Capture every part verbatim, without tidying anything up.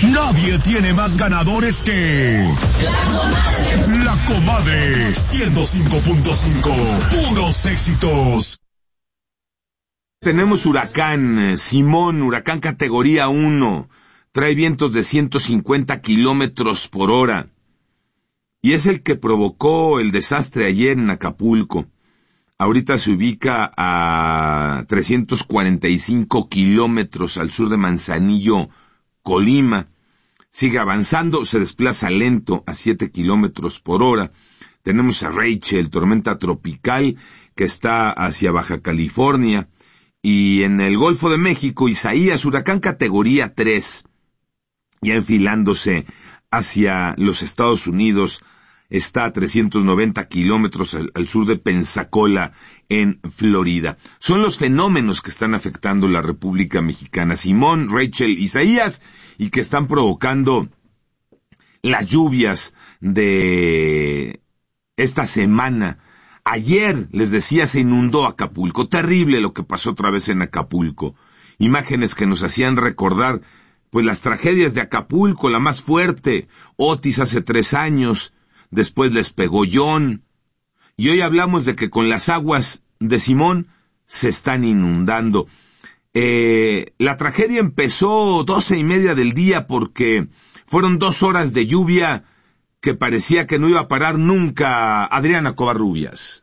Nadie tiene más ganadores que... La Comadre. La Comadre. ciento cinco punto cinco. Puros éxitos. Tenemos huracán Simón, huracán categoría uno. Trae vientos de ciento cincuenta kilómetros por hora. Y es el que provocó el desastre ayer en Acapulco. Ahorita se ubica a trescientos cuarenta y cinco kilómetros al sur de Manzanillo, Colima. Sigue avanzando, se desplaza lento a siete kilómetros por hora. Tenemos a Rachel, tormenta tropical, que está hacia Baja California. Y en el Golfo de México, Isaías, huracán categoría tres, ya enfilándose hacia los Estados Unidos. Está a trescientos noventa kilómetros al, al sur de Pensacola, en Florida. Son los fenómenos que están afectando la República Mexicana. Simón, Rachel, Isaías, y que están provocando las lluvias de esta semana. Ayer, les decía, se inundó Acapulco. Terrible lo que pasó otra vez en Acapulco. Imágenes que nos hacían recordar, pues, las tragedias de Acapulco, la más fuerte, Otis hace tres años, después les pegó John, y hoy hablamos de que con las aguas de Simón se están inundando. Eh, la tragedia empezó doce y media del día porque fueron dos horas de lluvia que parecía que no iba a parar nunca. Adriana Covarrubias.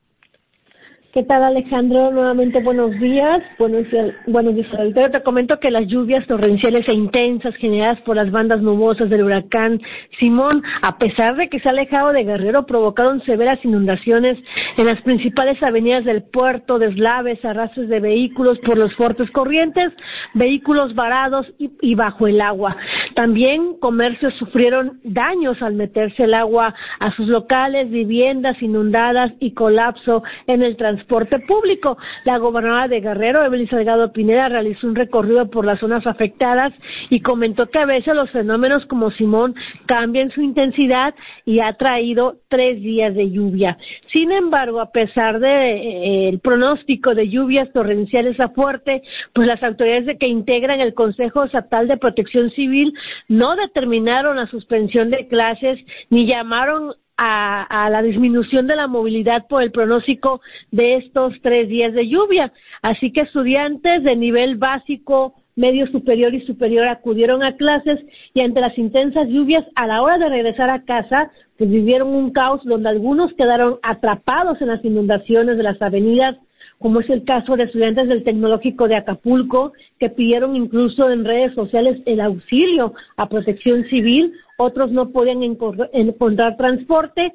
¿Qué tal, Alejandro? Nuevamente buenos días. Buenos días, buenos días. Pero te comento que las lluvias torrenciales e intensas generadas por las bandas nubosas del huracán Simón, a pesar de que se ha alejado de Guerrero, provocaron severas inundaciones en las principales avenidas del puerto, deslaves, arrastres de vehículos por los fuertes corrientes, vehículos varados y, y bajo el agua. También comercios sufrieron daños al meterse el agua a sus locales, viviendas inundadas y colapso en el transporte transporte público. La gobernadora de Guerrero, Evelyn Salgado Pineda, realizó un recorrido por las zonas afectadas y comentó que a veces los fenómenos como Simón cambian su intensidad y ha traído tres días de lluvia. Sin embargo, a pesar de eh, el pronóstico de lluvias torrenciales a fuerte, pues las autoridades de que integran el Consejo Estatal de Protección Civil no determinaron la suspensión de clases ni llamaron A, a la disminución de la movilidad por el pronóstico de estos tres días de lluvia. Así que estudiantes de nivel básico, medio superior y superior acudieron a clases y ante las intensas lluvias a la hora de regresar a casa, pues vivieron un caos donde algunos quedaron atrapados en las inundaciones de las avenidas, como es el caso de estudiantes del Tecnológico de Acapulco, que pidieron incluso en redes sociales el auxilio a Protección Civil. Otros no podían encontrar transporte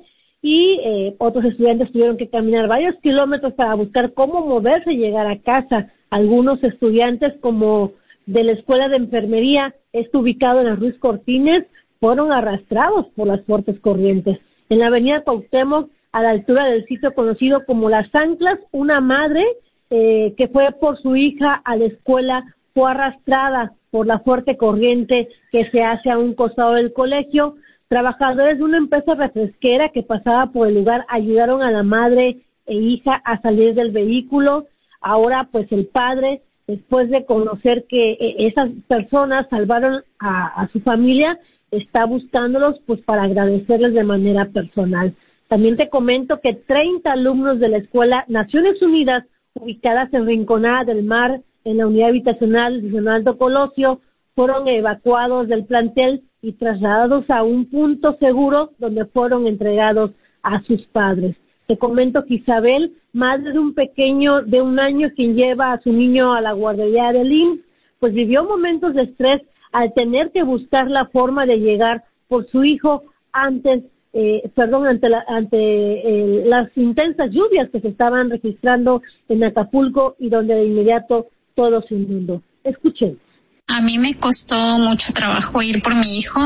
y eh, otros estudiantes tuvieron que caminar varios kilómetros para buscar cómo moverse y llegar a casa. Algunos estudiantes, como de la Escuela de Enfermería, esto ubicado en la Ruiz Cortines, fueron arrastrados por las fuertes corrientes. En la avenida Cuauhtémoc, a la altura del sitio conocido como Las Anclas, una madre eh, que fue por su hija a la escuela fue arrastrada por la fuerte corriente que se hace a un costado del colegio. Trabajadores de una empresa refresquera que pasaba por el lugar ayudaron a la madre e hija a salir del vehículo. Ahora, pues el padre, después de conocer que eh, esas personas salvaron a, a su familia, está buscándolos pues para agradecerles de manera personal. También te comento que treinta alumnos de la Escuela Naciones Unidas, ubicadas en Rinconada del Mar, en la unidad habitacional de Leonardo Colosio, fueron evacuados del plantel y trasladados a un punto seguro donde fueron entregados a sus padres. Te comento que Isabel, madre de un pequeño de un año quien lleva a su niño a la guardería del I M S S, pues vivió momentos de estrés al tener que buscar la forma de llegar por su hijo antes Eh, perdón, ante, la, ante eh, las intensas lluvias que se estaban registrando en Acapulco y donde de inmediato todo se inundó. Escuchen. A mí me costó mucho trabajo ir por mi hijo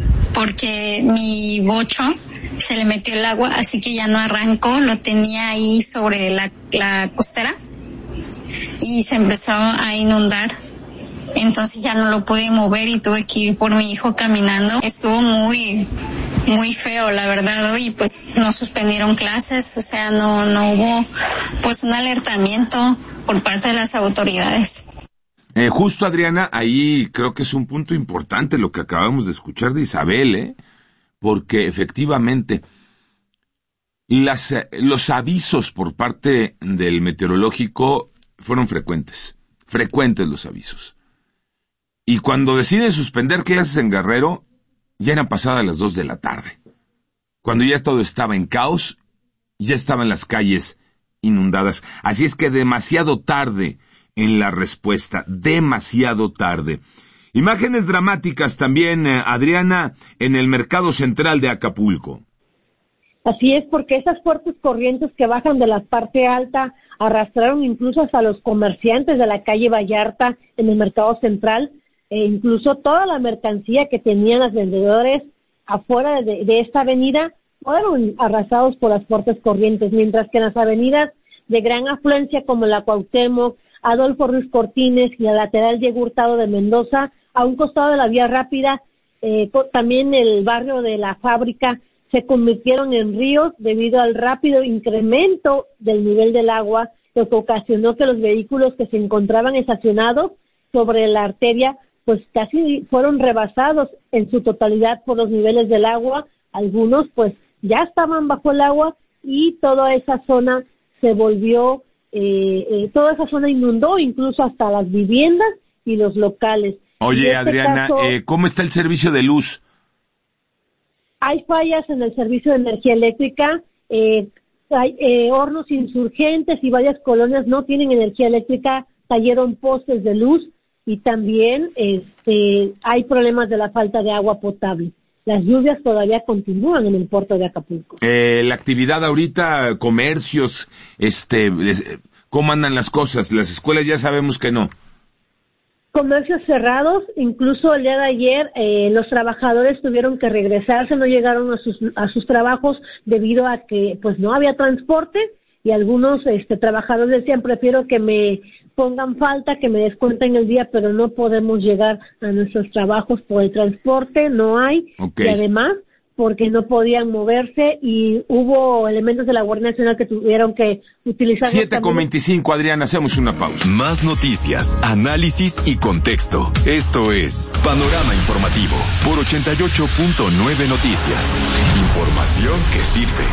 porque mi bocho se le metió el agua, así que ya no arrancó, lo tenía ahí sobre la, la costera y se empezó a inundar. Entonces ya no lo pude mover y tuve que ir por mi hijo caminando. Estuvo muy, muy feo, la verdad, y pues no suspendieron clases, o sea, no, no hubo pues un alertamiento por parte de las autoridades. Eh, justo, Adriana, ahí creo que es un punto importante lo que acabamos de escuchar de Isabel, ¿eh? Porque efectivamente las, los avisos por parte del meteorológico fueron frecuentes, frecuentes los avisos. Y cuando deciden suspender clases en Guerrero, ya eran pasadas las dos de la tarde. Cuando ya todo estaba en caos, ya estaban las calles inundadas. Así es que demasiado tarde en la respuesta, demasiado tarde. Imágenes dramáticas también, eh, Adriana, en el mercado central de Acapulco. Así es, porque esas fuertes corrientes que bajan de la parte alta arrastraron incluso hasta los comerciantes de la calle Vallarta en el mercado central, e incluso toda la mercancía que tenían los vendedores afuera de, de esta avenida fueron arrasados por las fuertes corrientes, mientras que en las avenidas de gran afluencia como la Cuauhtémoc, Adolfo Ruiz Cortines y la lateral Diego Hurtado de Mendoza, a un costado de la vía rápida, eh, también el barrio de la Fábrica, se convirtieron en ríos debido al rápido incremento del nivel del agua, lo que ocasionó que los vehículos que se encontraban estacionados sobre la arteria pues casi fueron rebasados en su totalidad por los niveles del agua. Algunos pues ya estaban bajo el agua y toda esa zona se volvió, eh, eh, toda esa zona inundó incluso hasta las viviendas y los locales. Oye, este Adriana, caso, eh, ¿cómo está el servicio de luz? Hay fallas en el servicio de energía eléctrica, eh, hay eh, hornos insurgentes y varias colonias no tienen energía eléctrica, cayeron postes de luz y también este, hay problemas de la falta de agua potable. Las lluvias todavía continúan en el puerto de Acapulco. Eh, la actividad ahorita, comercios, este, ¿cómo andan las cosas? Las escuelas ya sabemos que no. Comercios cerrados, incluso el día de ayer eh, los trabajadores tuvieron que regresarse, no llegaron a sus a sus trabajos debido a que pues no había transporte y algunos este trabajadores decían prefiero que me pongan falta, que me descuenten el día, pero no podemos llegar a nuestros trabajos por el transporte, no hay, okay. Y además porque no podían moverse y hubo elementos de la Guardia Nacional que tuvieron que utilizar... siete con veinticinco, Adriana, hacemos una pausa. Más noticias, análisis y contexto. Esto es Panorama Informativo por ochenta y ocho punto nueve Noticias. Información que sirve.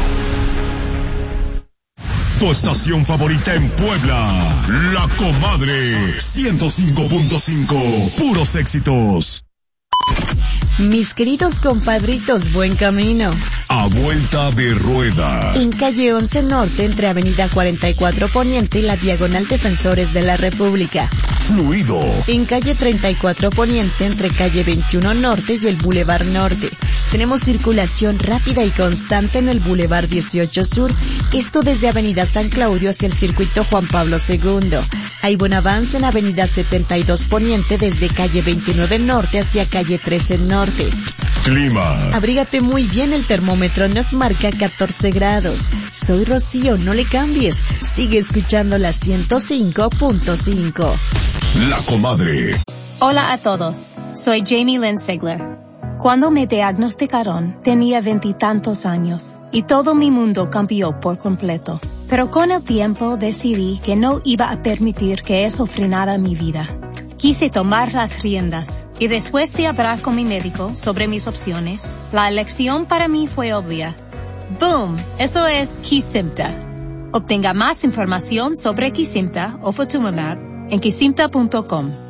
Tu estación favorita en Puebla, La Comadre, ciento cinco punto cinco, puros éxitos. Mis queridos compadritos, buen camino. A vuelta de rueda. En calle once Norte, entre avenida cuarenta y cuatro Poniente y la diagonal Defensores de la República. Fluido. En calle treinta y cuatro Poniente, entre calle veintiuno Norte y el Boulevard Norte. Tenemos circulación rápida y constante en el Boulevard dieciocho Sur, esto desde avenida San Claudio hacia el circuito Juan Pablo segundo. Hay buen avance en avenida setenta y dos Poniente desde calle veintinueve Norte hacia calle trece Norte. Clima. Abrígate muy bien, el termómetro nos marca catorce grados. Soy Rocío, no le cambies. Sigue escuchando la ciento cinco punto cinco. La Comadre. Hola a todos, soy Jamie Lynn Sigler. Cuando me diagnosticaron, tenía veintitantos años y todo mi mundo cambió por completo. Pero con el tiempo decidí que no iba a permitir que eso frenara mi vida. Quise tomar las riendas y después de hablar con mi médico sobre mis opciones, la elección para mí fue obvia. ¡Boom! Eso es Kesimpta. Obtenga más información sobre Kesimpta o Ofatumumab en kesimpta punto com.